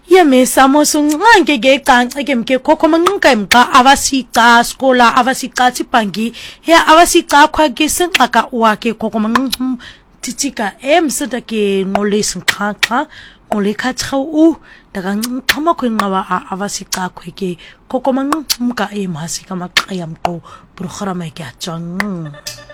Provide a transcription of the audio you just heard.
Yemesamo sungange geqanqa ke mke khokho manqinqa imqa abasiqa skola abasiqa tipangi ya abasiqa khwa ke senxaka wakhe khokho manqinqa titika emsida ke ngolesi nqaqa ngolekhatha dakancinqa makhwenqaba abasiqa khwe ke khokho manqinqa emhasi kamaqaya mqo program ke atjang